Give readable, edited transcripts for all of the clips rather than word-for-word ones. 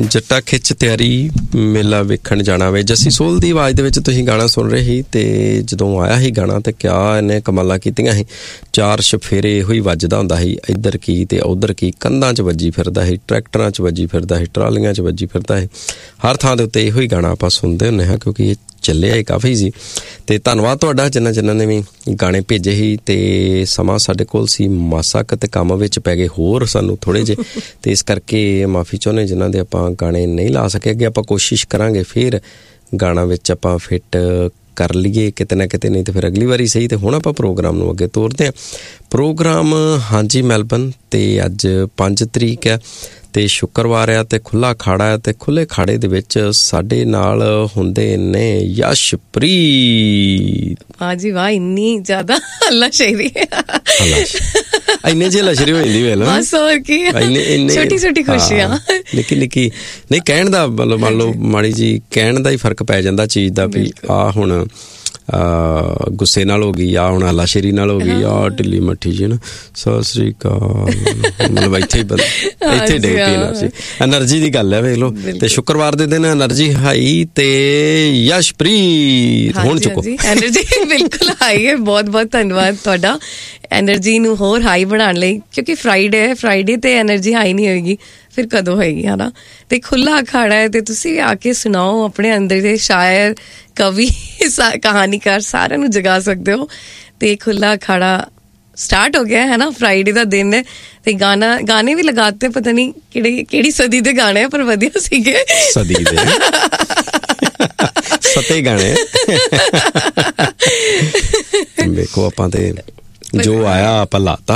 ਜੱਟਾ ਖਿੱਚ ਤਿਆਰੀ ਮੇਲਾ ਵੇਖਣ ਜਾਣਾ ਵੇ। ਜੱਸੀ ਸੋਲ ਦੀ ਆਵਾਜ਼ ਦੇ ਵਿੱਚ ਤੁਸੀਂ ਗਾਣਾ ਸੁਣ ਰਹੇ ਸੀ ਤੇ ਜਦੋਂ ਆਇਆ ਸੀ ਗਾਣਾ ਤੇ ਕਿਆ ਇਹਨੇ ਕਮਾਲਾਂ ਕੀਤੀਆਂ ਸੀ। 4 ਛਫੇਰੇ ਇਹੋ ਹੀ ਵੱਜਦਾ ਹੁੰਦਾ ਸੀ, ਇੱਧਰ ਕੀ ਤੇ ਉੱਧਰ ਕੀ, ਕੰਧਾਂ 'ਚ ਵੱਜੀ ਫਿਰਦਾ ਸੀ, ਟਰੈਕਟਰਾਂ 'ਚ ਵੱਜੀ ਫਿਰਦਾ ਸੀ, ਟਰਾਲੀਆਂ 'ਚ ਵੱਜੀ ਫਿਰਦਾ ਸੀ। ਹਰ ਥਾਂ ਦੇ ਉੱਤੇ ਇਹੋ ਹੀ ਗਾਣਾ ਆਪਾਂ ਸੁਣਦੇ ਹੁੰਦੇ ਹਾਂ ਕਿਉਂਕਿ ਇਹ ਚੱਲਿਆ ਹੀ ਕਾਫੀ ਸੀ। ਤੇ ਧੰਨਵਾਦ ਤੁਹਾਡਾ ਜਿਨ੍ਹਾਂ ਨੇ ਵੀ ਗਾਣੇ ਭੇਜੇ ਸੀ। ਤੇ ਸਮਾਂ ਸਾਡੇ ਕੋਲ ਸੀ ਮਾਸਾ ਕੁ ਤੇ ਕੰਮ ਵਿੱਚ ਪੈ ਗਏ ਹੋਰ ਸਾਨੂੰ ਥੋੜ੍ਹੇ ਜਿਹੇ, ਤੇ ਇਸ ਕਰਕੇ ਮਾਫੀ ਚਾਹੁੰਦੇ ਜਿਨ੍ਹਾਂ ਦੇ ਆਪਾਂ ਗਾਣੇ ਨਹੀਂ ਲਾ ਸਕੇ। ਅੱਗੇ ਆਪਾਂ ਕੋਸ਼ਿਸ਼ ਕਰਾਂਗੇ ਫਿਰ ਗਾਣਾ ਵਿੱਚ ਆਪਾਂ ਫਿੱਟ ਕਰ ਲਈਏ ਕਿਤੇ ਨਾ ਕਿਤੇ, ਨਹੀਂ ਤਾਂ ਫਿਰ ਅਗਲੀ ਵਾਰੀ ਸਹੀ। ਤੇ ਹੁਣ ਆਪਾਂ ਪ੍ਰੋਗਰਾਮ ਨੂੰ ਅੱਗੇ ਤੋਰਦੇ ਹਾਂ। ਪ੍ਰੋਗਰਾਮ ਹਾਂਜੀ ਮੈਲਬਨ, ਤੇ ਅੱਜ 5 ਤਰੀਕ ਹੈ ਤੇ ਸ਼ੁੱਕਰਵਾਰ ਆ ਤੇ ਖੁੱਲ੍ਹਾ ਅਖਾੜਾ ਹੈ। ਤੇ ਖੁੱਲ੍ਹੇ ਅਖਾੜੇ ਦੇ ਵਿੱਚ ਸਾਡੇ ਨਾਲ ਹੁੰਦੇ ਨੇ ਯਸ਼ਪ੍ਰੀਤ। ਵਾਹ ਜੀ ਵਾਹ, ਇੰਨੀ ਜ਼ਿਆਦਾ ਹੱਲਾ ਸ਼ੇਰੀ ਇੰਨੇ ਜਿਹੇ ਲਸ਼ਰੀ ਹੋ ਜਾਂਦੀ ਵੇਲ, ਬਸ ਹੋਰ ਕੀ, ਛੋਟੀ ਛੋਟੀ ਖੁਸ਼ੀਆਂ, ਨਿੱਕੀ ਨਿੱਕੀ ਨਹੀਂ ਕਹਿਣ ਦਾ ਮਤਲਬ, ਮੰਨ ਲਓ ਮਾੜੀ ਜੀ ਕਹਿਣ ਦਾ ਹੀ ਫਰਕ ਪੈ ਜਾਂਦਾ ਚੀਜ਼ ਦਾ ਵੀ ਆਹ ਹੁਣ ਗੁੱਸੇ ਨਾਲ ਹੋ ਗਈ, ਆ ਹੁਣ ਹਲਾਸ਼ੇਰੀ ਨਾਲ ਹੋ ਗਈ, ਆ ਢਿੱਲੀ ਮੱਠੀ ਜੀ ਨਾ ਸਤਿ ਸ੍ਰੀ ਅਕਾਲ, ਮਤਲਬ ਇੱਥੇ ਹੀ ਇੱਥੇ ਡਿੱਗ ਪਈ ਐਨਰਜੀ। ਐਨਰਜੀ ਦੀ ਗੱਲ ਹੈ ਵੇਖ ਲਓ। ਤੇ ਸ਼ੁੱਕਰਵਾਰ ਦੇ ਦਿਨ ਐਨਰਜੀ ਹਾਈ ਤੇ ਯਸ਼ਪ੍ਰੀਤ ਹੁਣ ਚੁੱਕੋ ਐਨਰਜੀ ਬਿਲਕੁਲ ਹਾਈ ਹੈ। ਬਹੁਤ ਬਹੁਤ ਧੰਨਵਾਦ ਤੁਹਾਡਾ ਐਨਰਜੀ ਨੂੰ ਹੋਰ ਹਾਈ ਬਣਾਉਣ ਲਈ, ਕਿਉਂਕਿ ਫਰਾਈਡੇ ਤੇ ਐਨਰਜੀ ਹਾਈ ਨਹੀਂ ਹੋਏਗੀ ਫਿਰ ਕਦੋਂ ਹੋਏਗੀ, ਹੈ ਨਾ। ਤੇ ਖੁੱਲ੍ਹਾ ਅਖਾੜਾ ਹੈ ਤੇ ਤੁਸੀਂ ਆ ਕੇ ਸੁਣਾਓ ਆਪਣੇ ਅੰਦਰ ਦੇ ਸ਼ਾਇਰ, ਕਵੀ, ਕਹਾਣੀਕਾਰ ਸਾਰਿਆਂ ਨੂੰ ਜਗਾ ਸਕਦੇ ਹੋ। ਤੇ ਖੁੱਲ੍ਹਾ ਅਖਾੜਾ ਸਟਾਰਟ ਹੋ ਗਿਆ ਹੈ ਨਾ, ਫਰਾਈਡੇ ਦਾ ਦਿਨ ਹੈ ਤੇ ਗਾਣੇ ਵੀ ਲਗਾਤੇ, ਪਤਾ ਨਹੀਂ ਕਿਹੜੀ ਸਦੀ ਦੇ ਗਾਣੇ ਪਰ ਵਧੀਆ ਸੀਗੇ। ਸਦੀ ਦੇ ਸਤੇ ਗਾਣੇ ਵੇਖੋ ਆਪਾਂ ਤੇ ਜੋ ਆਇਆ ਆਪਾਂ ਲਾਤਾ।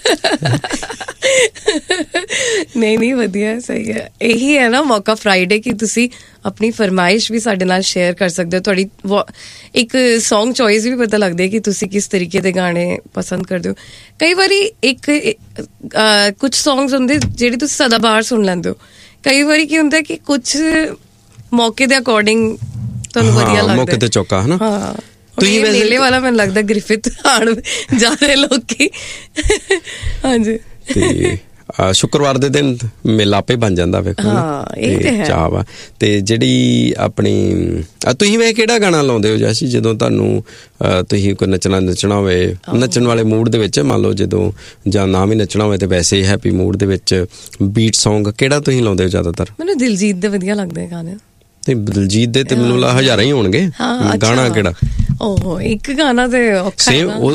ਨਹੀਂ ਵਧੀਆ, ਸਹੀ ਹੈ। ਇਹੀ ਹੈ ਨਾ ਮੌਕਾ ਫਰਾਈਡੇ ਕਿ ਤੁਸੀਂ ਆਪਣੀ ਫਰਮਾਇਸ਼ ਵੀ ਸਾਡੇ ਨਾਲ ਸ਼ੇਅਰ ਕਰ ਸਕਦੇ ਹੋ। ਤੁਹਾਡੀ ਇੱਕ ਸੌਂਗ ਚੋਇਸ ਵੀ ਪਤਾ ਲੱਗਦੀ ਹੈ ਕਿ ਤੁਸੀਂ ਕਿਸ ਤਰੀਕੇ ਦੇ ਗਾਣੇ ਪਸੰਦ ਕਰਦੇ ਹੋ। ਕਈ ਵਾਰੀ ਕੁਛ ਸੌਂਗਸ ਹੁੰਦੇ ਜਿਹੜੇ ਤੁਸੀਂ ਸਦਾਬਹਾਰ ਸੁਣ ਲੈਂਦੇ ਹੋ। ਕਈ ਵਾਰੀ ਕੀ ਹੁੰਦਾ ਕਿ ਕੁਛ ਮੌਕੇ ਦੇ ਅਕੋਰਡਿੰਗ ਤੁਹਾਨੂੰ ਵਧੀਆ ਲੱਗਦਾ, ਮੌਕੇ ਤੇ ਚੌਕਾ, ਹੈ ਨਾ। ਹਾਂ, ਮੇਲੇ ਵਾਲਾ ਮੈਨੂੰ ਲੱਗਦਾ ਗ੍ਰਿਫਿਥ ਆਣ ਜਾ ਰਹੇ ਲੋਕੀ। ਹਾਂਜੀ, ਤੇ ਸ਼ੁੱਕਰਵਾਰ ਦੇ ਦਿਨ ਮੇਲਾ ਆਪੇ ਬਣ ਜਾਂਦਾ ਵੇਖੋ। ਇਹ ਤੇ ਹੈ ਚਾਹ ਵਾ। ਤੇ ਜਿਹੜੀ ਆਪਣੀ ਤੁਸੀਂ ਵੇ ਕਿਹੜਾ ਗਾਣਾ ਲਾਉਂਦੇ ਹੋ ਜੈਸੀ ਜਦੋਂ ਤੁਹਾਨੂੰ ਤੁਸੀਂ ਕੋਈ ਨੱਚਣਾ ਹੋਵੇ, ਨੱਚਣ ਵਾਲੇ ਮੂਡ ਦੇ ਵਿੱਚ, ਮੰਨ ਲਓ ਜਦੋਂ ਜਾਂ ਨਾ ਵੀ ਨੱਚਣਾ ਹੋਵੇ ਤੇ ਵੈਸੇ ਹੈਪੀ ਮੂਡ ਦੇ ਵਿੱਚ ਬੀਟ ਸੌਂਗ ਕਿਹੜਾ ਤੁਸੀਂ ਲਾਉਂਦੇ ਹੋ ਜ਼ਿਆਦਾਤਰ? ਮੈਨੂੰ ਦਿਲਜੀਤ ਦੇ ਵਧੀਆ ਲੱਗਦੇ ਗਾਣੇ। ਤੇ ਦਿਲਜੀਤ ਦੇ ਤੇ ਮੈਨੂੰ ਲੱਗਦਾ ਹਜ਼ਾਰਾਂ ਹੀ ਹੋਣਗੇ। ਗਾਣਾ ਕਿਹੜਾ? ਓਹੋ, ਇੱਕ ਗਾਣਾ ਤੇ ਔਖਾ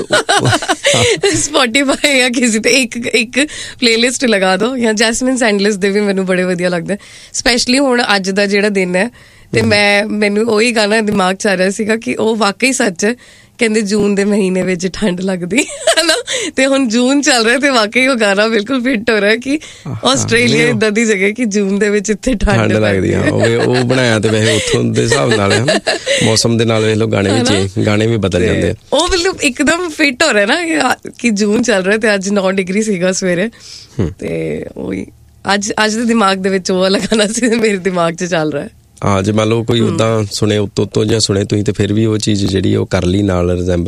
ਸਪੋਟੀਫਾਈ ਜਾਂ ਕਿਸੇ ਤੇ ਇੱਕ ਪਲੇਲਿਸਟ ਲਗਾ ਦੋ। ਜਾਂ ਜੈਸਮਿਨ ਸੈਂਡਲਿਸ ਦੇ ਵੀ ਮੈਨੂੰ ਬੜੇ ਵਧੀਆ ਲੱਗਦੇ, ਸਪੈਸ਼ਲੀ ਹੁਣ ਅੱਜ ਦਾ ਜਿਹੜਾ ਦਿਨ ਹੈ ਤੇ ਮੈਨੂੰ ਉਹੀ ਗਾਣਾ ਦਿਮਾਗ 'ਚ ਆ ਰਿਹਾ ਸੀਗਾ ਕਿ ਉਹ ਵਾਕਈ ਸੱਚ ਹੈ। ਕਹਿੰਦੇ ਜੂਨ ਦੇ ਮਹੀਨੇ ਵਿੱਚ ਠੰਡ ਲੱਗਦੀ ਹੈ ਨਾ, ਤੇ ਹੁਣ ਜੂਨ ਚੱਲ ਰਿਹਾ ਤੇ ਵਾਕਈ ਉਹ ਗਾਣਾ ਬਿਲਕੁਲ ਫਿੱਟ ਹੋ ਰਿਹਾ ਕਿ ਆਸਟ੍ਰੇਲੀਆ ਏਦਾਂ ਦੀ ਜਗ੍ਹਾ ਕਿ ਜੂਨ ਦੇ ਵਿੱਚ ਇੱਥੇ ਠੰਡ ਲੱਗਦੀ ਹੈ। ਉਹ ਬਣਾਇਆ ਤੇ ਵੈਸੇ ਉੱਥੋਂ ਦੇ ਹਿਸਾਬ ਨਾਲ ਹੈ, ਮੌਸਮ ਦੇ ਨਾਲ ਵੇਖ ਲਓ ਗਾਣੇ ਵੀ ਬਦਲ ਜਾਂਦੇ ਆ। ਉਹ ਮਤਲਬ ਇੱਕਦਮ ਫਿੱਟ ਹੋ ਰਿਹਾ ਨਾ ਕਿ ਜੂਨ ਚੱਲ ਰਿਹਾ ਤੇ ਅੱਜ 9 ਡਿਗਰੀ ਸੀਗਾ ਸਵੇਰੇ। ਤੇ ਉਹੀ ਅੱਜ ਦੇ ਦਿਮਾਗ ਦੇ ਵਿੱਚ ਉਹ ਵਾਲਾ ਗਾਣਾ ਸੀ ਮੇਰੇ ਦਿਮਾਗ 'ਚ ਚੱਲ ਰਿਹਾ। ਹਾਂ, ਜੇ ਮੰਨ ਲਓ ਕੋਈ ਉੱਦਾਂ ਸੁਣੇ ਉੱਤੋਂ ਜਾਂ ਸੁਣੇ ਤੁਸੀਂ ਤੇ ਫਿਰ ਵੀ ਉਹ ਚੀਜ਼ ਜਿਹੜੀ ਉਹ ਕਰ ਲਈ ਨਾਲ ਰਿਜ਼ੈਂਬਲ